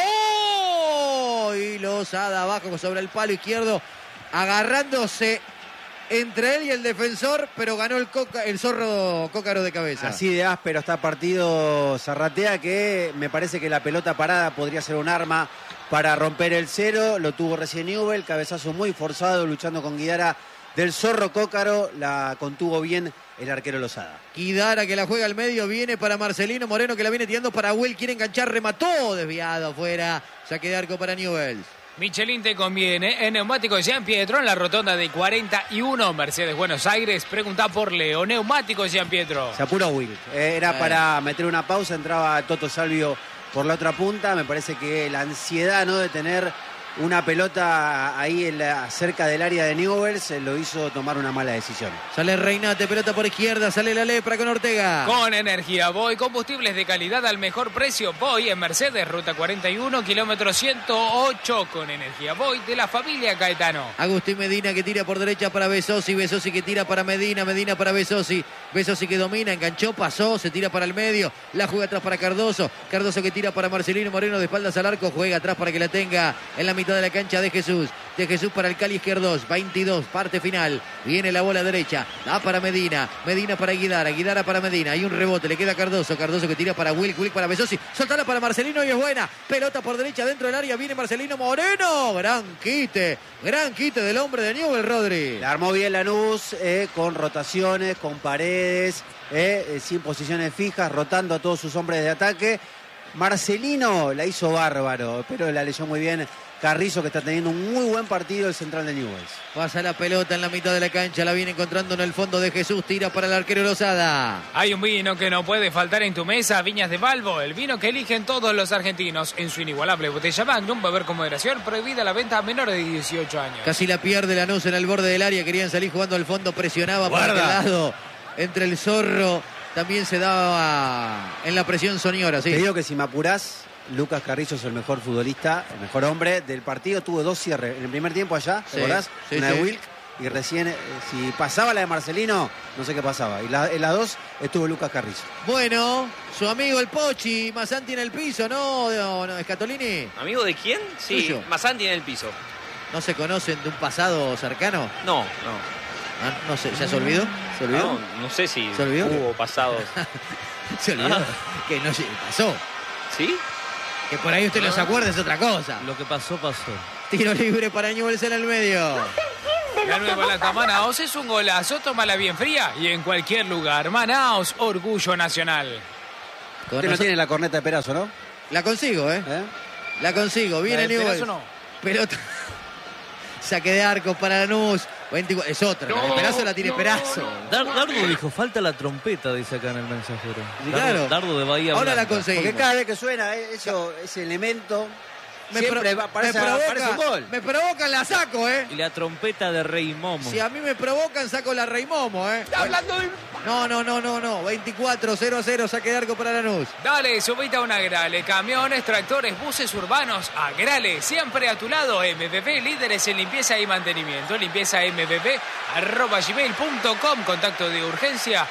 y Lozada abajo sobre el palo izquierdo, agarrándose entre él y el defensor, pero ganó el zorro Cócaro de cabeza. Así de áspero está partido Zarratea, que me parece que la pelota parada podría ser un arma para romper el cero. Lo tuvo recién Newell, cabezazo muy forzado, luchando con Guidara del zorro Cócaro, la contuvo bien el arquero Lozada. Guidara, que la juega al medio, viene para Marcelino Moreno, que la viene tirando para Will, quiere enganchar, remató, desviado afuera, saque de arco para Newell's. Michelin te conviene. En Neumáticos Jean Pietro, en la rotonda de 41, Mercedes Buenos Aires. Pregunta por Leo. Neumáticos Jean Pietro. Se apuró Will. Era para meter una pausa, entraba Toto Salvio por la otra punta. Me parece que la ansiedad, ¿no?, de tener una pelota ahí cerca del área de Newell's lo hizo tomar una mala decisión. Sale Reinate, pelota por izquierda, sale la lepra con Ortega. Con energía Voy, combustibles de calidad al mejor precio. Voy en Mercedes, ruta 41, kilómetro 108. Con energía Voy de la familia Caetano. Agustín Medina, que tira por derecha para Besosi, Besosi que tira para Medina, Medina para Besosi, Besosi que domina, enganchó, pasó, se tira para el medio, la juega atrás para Cardoso, Cardoso que tira para Marcelino Moreno de espaldas al arco, juega atrás para que la tenga en la mitad de la cancha de Jesús para el Cali Izquierdos, 22, parte final, viene la bola derecha, da para Medina, Medina para Guidara, Guidara para Medina, hay un rebote, le queda Cardoso, Cardoso que tira para Will, Will para Besosi, soltala para Marcelino y es buena, pelota por derecha dentro del área, viene Marcelino Moreno, gran quite del hombre de Newell, Rodri. La armó bien Lanús, con rotaciones, con paredes, sin posiciones fijas, rotando a todos sus hombres de ataque. Marcelino la hizo bárbaro, pero la leyó muy bien Carrizo, que está teniendo un muy buen partido el central de Newell's. Pasa la pelota en la mitad de la cancha, la viene encontrando en el fondo de Jesús, tira para el arquero Lozada. Hay un vino que no puede faltar en tu mesa, Viñas de Balbo, el vino que eligen todos los argentinos. En su inigualable botella Magnum, beber con moderación, prohibida la venta a menores de 18 años. Casi la pierde Lanús en el borde del área, querían salir jugando al fondo, presionaba para aquel lado, entre el zorro, también se daba en la presión Soñora, sí. Te digo que si me apurás, Lucas Carrizo es el mejor futbolista, el mejor hombre del partido. Tuvo 2 cierres en el primer tiempo allá, ¿te acordás? Sí, una de Wilk, y recién, si pasaba la de Marcelino, no sé qué pasaba. Y en las 2 estuvo Lucas Carrizo. Bueno, su amigo el Pochi, Masanti en el piso, ¿no, Scatolini? ¿Amigo de quién? Sí, Suyo. Masanti en el piso. ¿No se conocen de un pasado cercano? No. No sé, ¿ya se olvidó? ¿Se olvidó? No sé si ¿Se olvidó? hubo pasados. Se olvidó. Que no pasó. ¿Sí? Que por ahí usted no se acuerda, es otra cosa. Lo que pasó, pasó. Tiro libre para Newell's en el medio. La nueva lata Manaos es un golazo, tómala bien fría y en cualquier lugar. Manaos, orgullo nacional. Usted no tiene la corneta de Perazo, ¿no? La consigo, La consigo. Viene Newell's. No. Pelota. Saque de arco para Lanús. 24. Es otra. La de Perazo la tiene Perazo. Dardo dijo, falta la trompeta, dice acá en el mensajero. Sí, claro. Dardo de Bahía Ahora Blanca. la conseguimos. Porque cada vez que suena ese elemento, siempre aparece un gol. Me provocan, la saco, Y la trompeta de Rey Momo. Si a mí me provocan, saco la Rey Momo, Está hablando de... No. 24-0-0, saque de arco para Lanús. Dale, subite a un Agrale. Camiones, tractores, buses urbanos. Agrale, siempre a tu lado. MPP, líderes en limpieza y mantenimiento. Limpieza mpp@gmail.com. Contacto de urgencia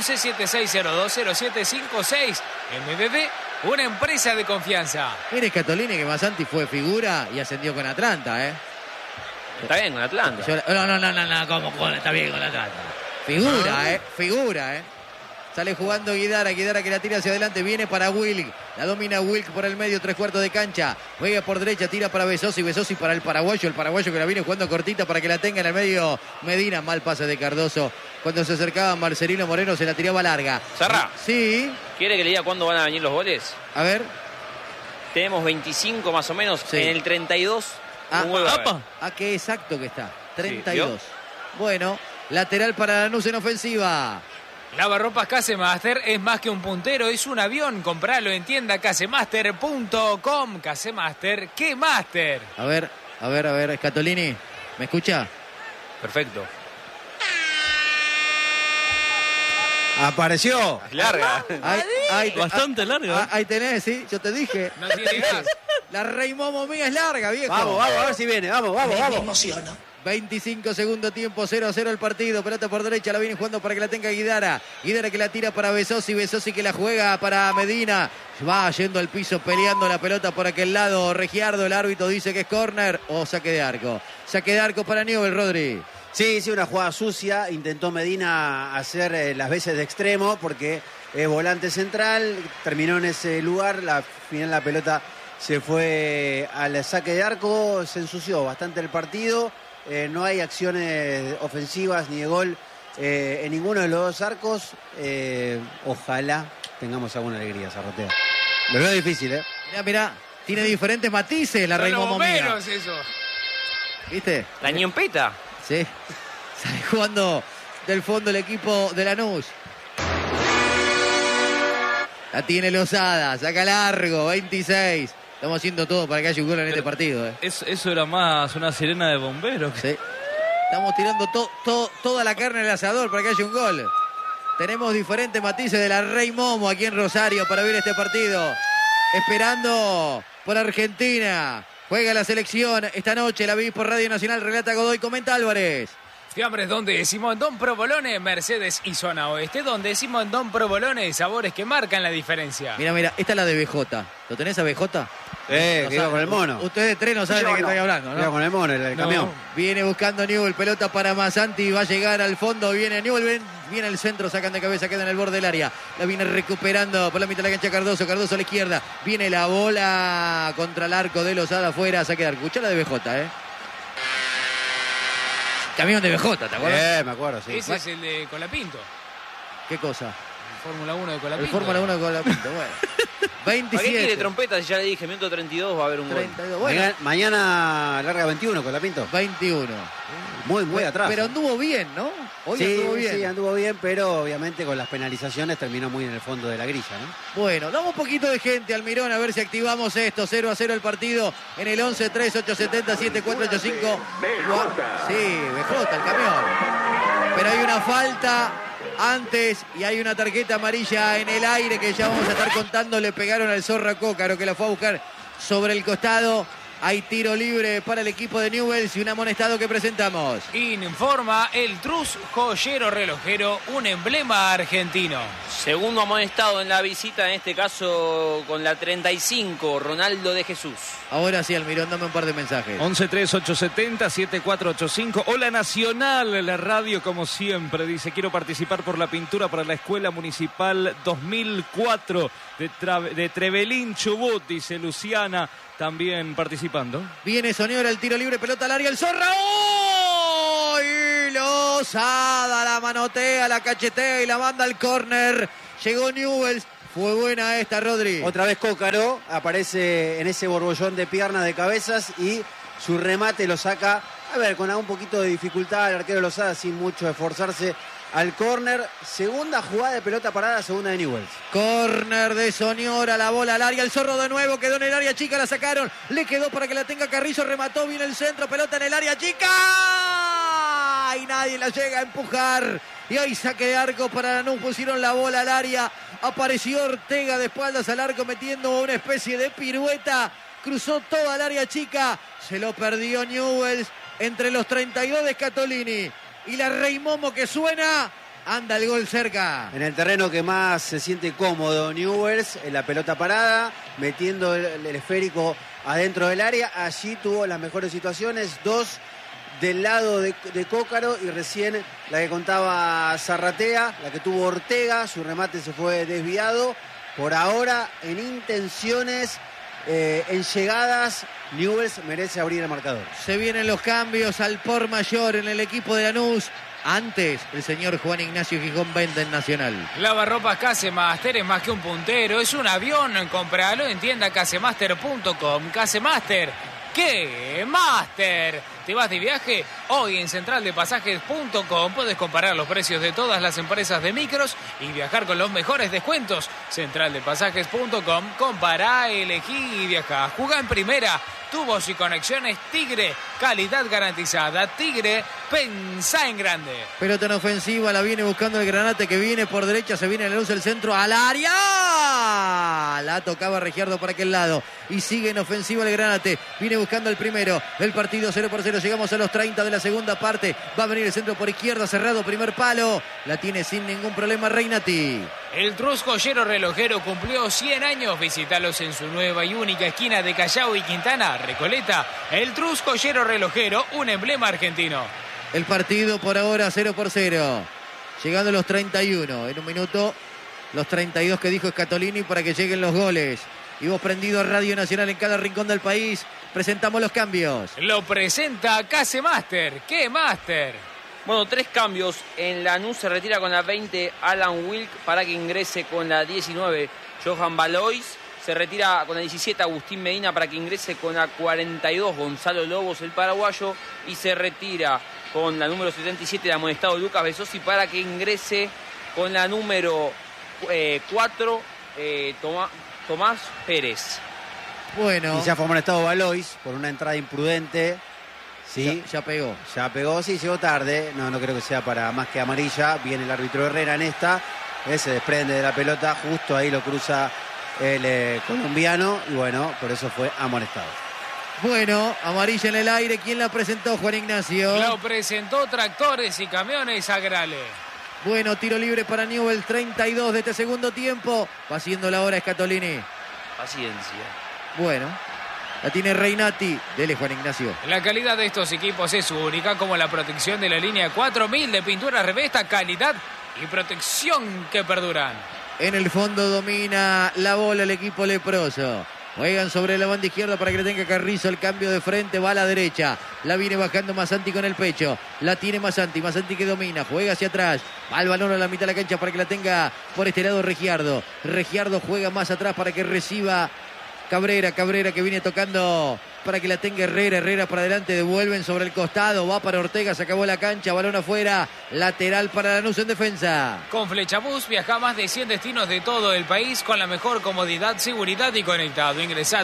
1176020756. MPP, una empresa de confianza. Mire Scatolini que Masanti fue figura y ascendió con Atlanta, Está bien con Atlanta. No, ¿cómo está bien con Atlanta? Figura. Sale jugando Guidara que la tira hacia adelante, viene para Wilk, la domina Wilk por el medio, 3/4 de cancha, juega por derecha, tira para Besosi para el paraguayo que la viene jugando cortita para que la tenga en el medio Medina, mal pase de Cardoso, cuando se acercaba Marcelino Moreno se la tiraba larga. Serra. Sí. ¿Quiere que le diga cuándo van a venir los goles? A ver. Tenemos 25 más o menos, Sí. en el 32. un gol va a haber. Qué exacto que está, 32. Sí, Bueno, lateral para Lanús en ofensiva. Lavarropas Casemaster es más que un puntero, es un avión. Compralo en tienda casemaster.com. Casemaster, ¿qué master? A ver, Scatolini, ¿me escucha? Perfecto. Apareció. Es larga. Bastante larga. Ahí tenés, sí, yo te dije. No tiene gas. La Rey Momo mía es larga, viejo. Vamos, a ver si viene. Vamos. 25 segundo tiempo, 0-0 el partido. Pelota por derecha, la viene jugando para que la tenga Guidara. Guidara que la tira para Besosi que la juega para Medina. Va yendo al piso, peleando la pelota por aquel lado. Regiardo, el árbitro dice que es córner o saque de arco. Saque de arco para Newell's, Rodri. Sí, una jugada sucia. Intentó Medina hacer las veces de extremo porque es volante central. Terminó en ese lugar. Al final la pelota se fue al saque de arco. Se ensució bastante el partido. No hay acciones ofensivas ni de gol en ninguno de los dos arcos. Ojalá tengamos alguna alegría, Zarratea. Lo veo difícil, Mirá, tiene diferentes matices la Rey Momo mía. Eso. ¿Viste? La ñompeta. Sí. Sale jugando del fondo el equipo de Lanús. La tiene Lozada, saca largo, 26. Estamos haciendo todo para que haya un gol en este partido. Eso era más una sirena de bomberos. Sí. Estamos tirando toda la carne al asador para que haya un gol. Tenemos diferentes matices de la Rey Momo aquí en Rosario para ver este partido. Esperando por Argentina. Juega la selección esta noche, la vi por Radio Nacional, relata Godoy, comenta Álvarez. Fiambres donde Simondón Provolone, Mercedes y Zona Oeste, donde Simondón Provolone, sabores que marcan la diferencia. Mira, esta es la de BJ. ¿Lo tenés a BJ? Que iba con el mono. Ustedes tres no saben de qué estoy hablando, ¿no? Iba con el mono, el camión. Viene buscando Newell, pelota para Masanti, va a llegar al fondo, viene Newell, viene el centro, sacan de cabeza, queda en el borde del área. La viene recuperando por la mitad de la cancha Cardoso a la izquierda. Viene la bola contra el arco de Lozada afuera, saque de arco. Escuchá la de BJ, Camión de BJ, ¿te acuerdas? Me acuerdo, sí. Ese es el de Colapinto. ¿Qué cosa? Fórmula 1 de Colapinto. El Fórmula 1 de Colapinto, bueno. 27. ¿Para qué quiere trompeta? Si ya le dije, minuto 32 va a haber un 32. gol. Bueno, Mañana larga 21 con la Pinto. 21. Muy atrás. Pero anduvo bien, ¿no? Hoy sí, anduvo bien. Sí, anduvo bien, pero obviamente con las penalizaciones terminó muy en el fondo de la grilla, ¿no? Bueno, damos un poquito de gente al Mirón a ver si activamos esto. 0-0 el partido en el 11-3-870-7485. Sí, BJ, el camión. Pero hay una falta antes y hay una tarjeta amarilla en el aire que ya vamos a estar contando. Le pegaron al Zorra Cócaro que la fue a buscar sobre el costado. Hay tiro libre para el equipo de Newell's y un amonestado que presentamos. Informa el Trus Joyero Relojero, un emblema argentino. Segundo amonestado en la visita, en este caso con la 35, Ronaldo de Jesús. Ahora sí, Almirón, dame un par de mensajes. 11-3-870-7485. Hola Nacional, la radio como siempre. Dice, quiero participar por la pintura para la Escuela Municipal 2004 de Trevelín, Chubut, dice Luciana, también participando. Viene Soñora, el tiro libre, pelota al área, el Zorra. ¡Oh! Y Lozada la manotea, la cachetea y la manda al córner. Llegó Newell's, Fue buena esta, Rodri. Otra vez Cócaro aparece en ese borbollón de piernas, de cabezas, y su remate lo saca, a ver, con un poquito de dificultad. El arquero Lozada sin mucho esforzarse al córner. Segunda jugada de pelota parada, segunda de Newell's. Córner de Soñora, la bola al área, el Zorro de nuevo, quedó en el área chica, la sacaron, le quedó para que la tenga Carrizo, remató bien el centro, pelota en el área chica, y nadie la llega a empujar, y hay saque de arco para Lanús, pusieron la bola al área, apareció Ortega de espaldas al arco metiendo una especie de pirueta, cruzó toda el área chica, se lo perdió Newell's, entre los 32 de Scatolini y la Rey Momo que suena, anda el gol cerca. En el terreno que más se siente cómodo Newell's, en la pelota parada, metiendo el esférico adentro del área. Allí tuvo las mejores situaciones, 2 del lado de Cócaro y recién la que contaba Zarratea, la que tuvo Ortega, su remate se fue desviado. Por ahora, en intenciones, en llegadas, Newell's merece abrir el marcador. Se vienen los cambios al por mayor en el equipo de Lanús. Antes, el señor Juan Ignacio Gijón vende en Nacional. Lavarropas Casemaster es más que un puntero, es un avión. Compralo en tienda casemaster.com. Casemaster, ¿qué? ¡Master! ¿Te vas de viaje? Hoy en centraldepasajes.com puedes comparar los precios de todas las empresas de micros y viajar con los mejores descuentos. Centraldepasajes.com, compará, elegí y viajá. Jugá en primera, tubos y conexiones Tigre, calidad garantizada. Tigre, pensá en grande. Pelota en ofensiva, la viene buscando el Granate que viene por derecha, se viene la luz del centro al área. La tocaba Regiardo por aquel lado y sigue en ofensiva el Granate. Viene buscando el primero, el partido 0-0. Llegamos a los 30 de la segunda parte. Va a venir el centro por izquierda, cerrado, primer palo. La tiene sin ningún problema Reinati. El Trus Joyero Relojero cumplió 100 años. Visítalos en su nueva y única esquina de Callao y Quintana, Recoleta. El Trus Joyero Relojero, un emblema argentino. El partido por ahora 0-0. Llegando a los 31. En un minuto, los 32 que dijo Scatolini para que lleguen los goles. Y vos prendido a Radio Nacional en cada rincón del país. Presentamos los cambios. Lo presenta Casemaster. ¿Qué Master? Bueno, 3 cambios. En Lanús se retira con la 20 Alan Wilk para que ingrese con la 19 Johan Valois. Se retira con la 17 Agustín Medina para que ingrese con la 42 Gonzalo Lobos, el paraguayo. Y se retira con la número 77 de amonestado Lucas Besosi para que ingrese con la número 4 Tomás Pérez. Bueno. Y ya fue amonestado Valois por una entrada imprudente. Sí. Ya pegó. Ya pegó, sí, llegó tarde. No creo que sea para más que amarilla. Viene el árbitro Herrera en esta. Se desprende de la pelota. Justo ahí lo cruza el colombiano. Y bueno, por eso fue amonestado. Bueno, amarilla en el aire. ¿Quién la presentó, Juan Ignacio? Lo presentó Tractores y Camiones Agrale. Bueno, tiro libre para Newell's, 32 de este segundo tiempo. Va haciendo la hora Scatolini. Paciencia. Bueno, la tiene Reinati. Dele, Juan Ignacio. La calidad de estos equipos es única, como la protección de la línea 4000 de pintura Revesta, calidad y protección que perduran. En el fondo domina la bola el equipo leproso. Juegan sobre la banda izquierda para que le tenga Carrizo. El cambio de frente va a la derecha. La viene bajando Masanti con el pecho. La tiene Masanti. Masanti que domina. Juega hacia atrás. Va el balón a la mitad de la cancha para que la tenga por este lado Regiardo. Regiardo juega más atrás para que reciba Cabrera que viene tocando para que la tenga Herrera. Herrera para adelante. Devuelven sobre el costado. Va para Ortega. Se acabó la cancha. Balón afuera. Lateral para Lanús en defensa. Con Flechabús viaja a más de 100 destinos de todo el país con la mejor comodidad, seguridad y conectado. Ingresa a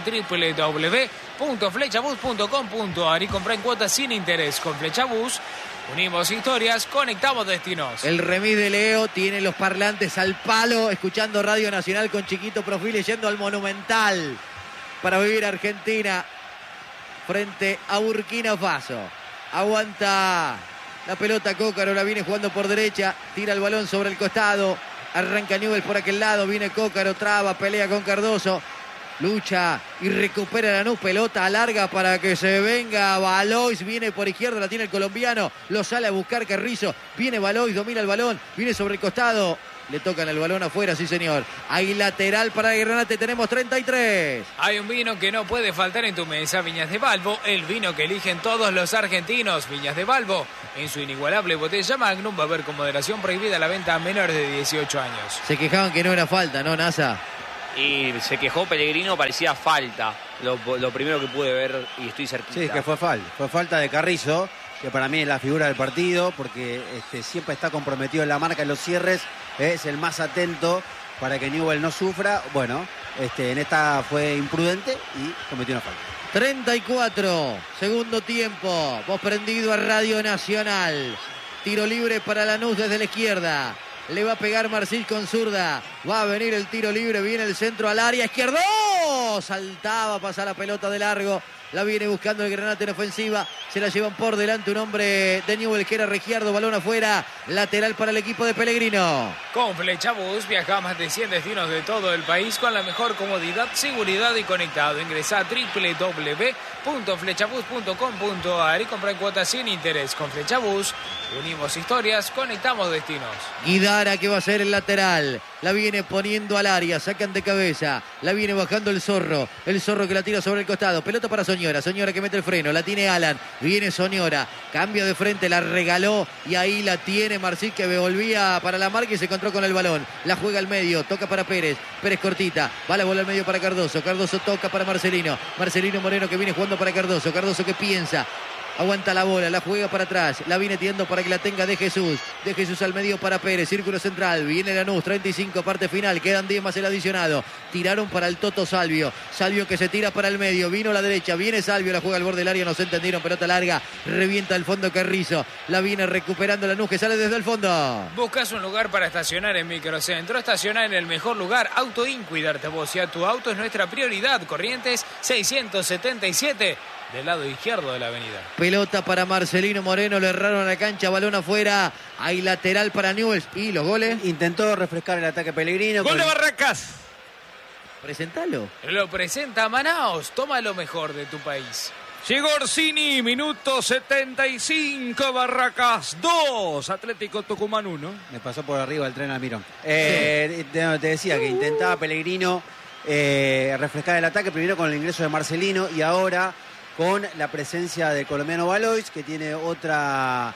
www.flechabus.com.ar y compra en cuotas sin interés. Con Flechabús unimos historias, conectamos destinos. El remis de Leo tiene los parlantes al palo, escuchando Radio Nacional con chiquito perfil y yendo al Monumental para vivir Argentina frente a Burkina Faso. Aguanta la pelota Cócaro, la viene jugando por derecha, tira el balón sobre el costado, arranca Newell's por aquel lado, viene Cócaro, traba, pelea con Cardoso. Lucha y recupera Lanús, pelota larga para que se venga Valois, viene por izquierda, la tiene el colombiano, lo sale a buscar Carrizo, viene Valois, domina el balón, viene sobre el costado, Le tocan el balón afuera, sí señor. Hay lateral para el Granate, tenemos 33. Hay un vino que no puede faltar en tu mesa, Viñas de Balbo, el vino que eligen todos los argentinos. Viñas de Balbo, en su inigualable botella Magnum, va a haber con moderación prohibida la venta a menores de 18 años. Se quejaban que no era falta, ¿no, Nasa? Y se quejó Pellegrino, parecía falta. Lo primero que pude ver y estoy cerquita. Sí, que fue falta de Carrizo, que para mí es la figura del partido, porque siempre está comprometido en la marca, en los cierres, es el más atento para que Newell no sufra. Bueno, en esta fue imprudente y cometió una falta. 34, segundo tiempo. Vos prendido a Radio Nacional. Tiro libre para Lanús desde la izquierda. Le va a pegar Marcil con zurda. Va a venir el tiro libre. Viene el centro al área. ¡Izquierdo! Saltaba, pasa la pelota de largo. La viene buscando el Granate en ofensiva. Se la llevan por delante un hombre de Newell que era Regiardo. Balón afuera. Lateral para el equipo de Pellegrino. Con Flechabús viaja a más de 100 destinos de todo el país con la mejor comodidad, seguridad y conectado. Ingresa a www.flechabús.com.ar y compra en cuotas sin interés. Con Flechabús unimos historias, conectamos destinos. Guidara que va a ser el lateral. La viene poniendo al área. Sacan de cabeza. La viene bajando el Zorro. El Zorro que la tira sobre el costado. Pelota para Soñora. Soñora que mete el freno. La tiene Alan. Viene Soñora. Cambio de frente. La regaló. Y ahí la tiene Marcil que volvía para la marca y se encontró con el balón. La juega al medio. Toca para Pérez. Pérez cortita. Va la bola al medio para Cardoso. Cardoso toca para Marcelino. Marcelino Moreno que viene jugando para Cardoso. Cardoso que piensa. Aguanta la bola, la juega para atrás, la viene tirando para que la tenga De Jesús al medio para Pérez, círculo central, viene Lanús, 35, parte final, quedan 10 más el adicionado, tiraron para el Toto Salvio que se tira para el medio, vino a la derecha, viene Salvio, la juega al borde del área, no se entendieron, pelota larga, revienta el fondo Carrizo, la viene recuperando Lanús que sale desde el fondo. Buscas un lugar para estacionar en Microcentro, estacionar en el mejor lugar, Autoin, cuidarte vos y a tu auto es nuestra prioridad, Corrientes 677. Del lado izquierdo de la avenida. Pelota para Marcelino Moreno, le erraron a la cancha, balón afuera. Hay lateral para Newell's. ¿Y los goles? Intentó refrescar el ataque Pellegrino. ¡Gol de Barracas! Presentalo. Lo presenta Manaos, toma lo mejor de tu país. Llegó Orsini, minuto 75, Barracas 2, Atlético Tucumán 1. Me pasó por arriba el tren Almirón. Te decía que intentaba Pellegrino refrescar el ataque, primero con el ingreso de Marcelino y ahora con la presencia del colombiano Valois, que tiene otra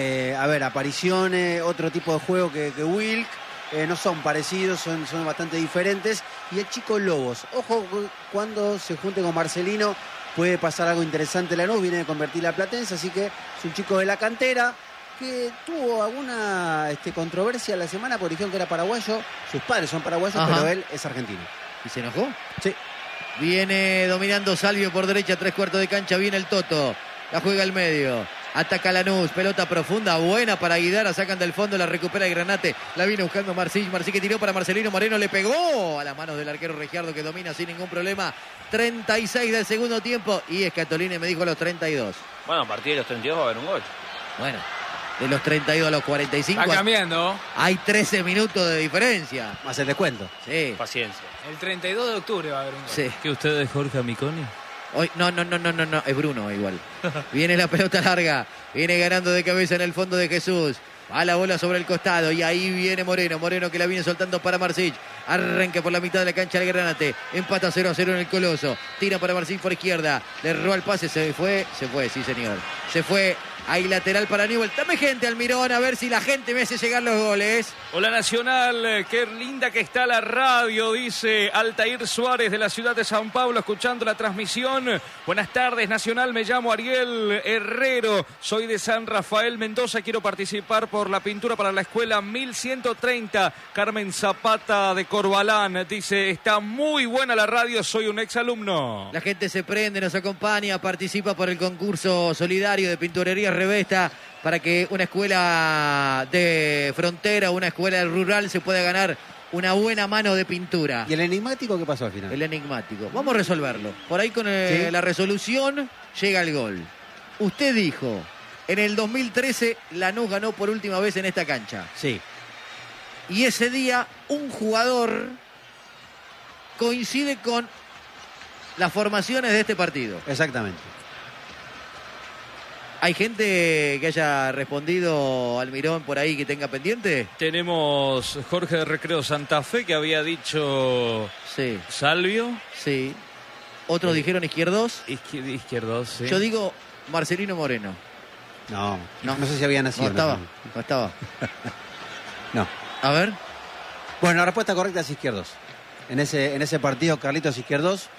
apariciones, otro tipo de juego que Wilk. No son parecidos, son bastante diferentes. Y el chico Lobos, ojo, cuando se junte con Marcelino puede pasar algo interesante. Lanús viene de convertir la Platense, así que es un chico de la cantera que tuvo alguna controversia la semana porque dijeron que era paraguayo. Sus padres son paraguayos, ajá, pero él es argentino. ¿Y se enojó? Sí. Viene dominando Salvio por derecha, 3/4 de cancha, viene el Toto. La juega al medio. Ataca Lanús, pelota profunda, buena para Guidara, sacan del fondo, la recupera el Granate. La viene buscando Marcil que tiró para Marcelino Moreno, le pegó a las manos del arquero Regiardo que domina sin ningún problema. 36 del segundo tiempo y Escatolini me dijo a los 32. Bueno, a partir de los 32 va a haber un gol. Bueno, de los 32 a los 45. Está cambiando. Hay 13 minutos de diferencia. Más el descuento. Sí. Paciencia. El 32 de octubre va a haber un gol. Sí. ¿Qué usted es Jorge Amiconi? Hoy, no, es Bruno igual. Viene la pelota larga, viene ganando de cabeza en el fondo de Jesús. Va la bola sobre el costado y ahí viene Moreno que la viene soltando para Marcil. Arranque por la mitad de la cancha del Granate. Empata 0-0 en el Coloso. Tira para Marcil por izquierda. Le erró el pase, se fue, sí señor. Se fue. Hay lateral para Newell. Dame gente, Almirón, a ver si la gente me hace llegar los goles. Hola Nacional, qué linda que está la radio, dice Altair Suárez de la ciudad de San Pablo, escuchando la transmisión. Buenas tardes, Nacional, me llamo Ariel Herrero, soy de San Rafael Mendoza, quiero participar por la pintura para la escuela 1130, Carmen Zapata de Corbalán, dice, está muy buena la radio, soy un exalumno. La gente se prende, nos acompaña, participa por el concurso solidario de pinturería Revesta para que una escuela de frontera, una escuela rural se pueda ganar una buena mano de pintura. ¿Y el enigmático qué pasó al final? El enigmático. Vamos a resolverlo. Por ahí con ¿sí? La resolución llega el gol. Usted dijo, en el 2013 Lanús ganó por última vez en esta cancha. Sí. Y ese día un jugador coincide con las formaciones de este partido. Exactamente. ¿Hay gente que haya respondido Almirón por ahí que tenga pendiente? Tenemos Jorge de Recreo Santa Fe que había dicho Sí. Salvio. Sí. Otros dijeron Izquierdos. Izquierdos, sí. Yo digo Marcelino Moreno. No sé si había nacido. No estaba. No. A ver. Bueno, la respuesta correcta es Izquierdos. En ese partido, Carlitos Izquierdos